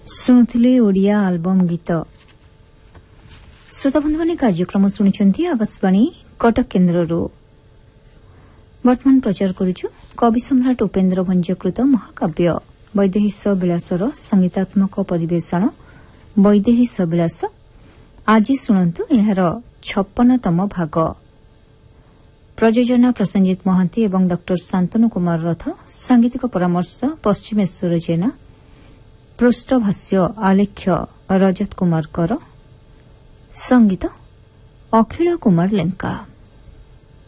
ଶୁଣୁଥିଲେ ଓଡ଼ିଆ ଆଲବମ୍ ଗୀତ। ଶ୍ରୋତାବନ୍ଧୁମାନେ କାର୍ଯ୍ୟକ୍ରମ ଶୁଣିଛନ୍ତି ଆକାଶବାଣୀ କଟକ କେନ୍ଦ୍ରରୁ। ବର୍ତ୍ତମାନ ପ୍ରଚାର କରୁଛୁ କବି ସମ୍ରାଟ ଉପେନ୍ଦ୍ର ଭଞ୍ଜକୃତ ମହାକାବ୍ୟ ବୈଦେହୀଶ ବିଳାସର ସଙ୍ଗୀତାତ୍ମକ ପରିବେଷଣ ବୈଦେହୀଶ ବିଳାସ। ଆଜି ଶୁଣନ୍ତୁ ଏହାର 56ତମ ଭାଗ। ପ୍ରଯୋଜନା ପ୍ରସେନଜିତ ମହାନ୍ତି ଏବଂ ଡ ଶାନ୍ତନୁ କୁମାର ରଥ। ସାଙ୍ଗୀତିକ ପରାମର୍ଶ ପଶ୍ଚିମେଶ୍ୱର ଜେନା। ପୃଷ୍ଠଭାଷ୍ୟ ଆଲେଖ୍ୟ ରଜତ କୁମାର କର। ସଙ୍ଗୀତ ଅଖିଳ କୁମାର ଲେଙ୍କା।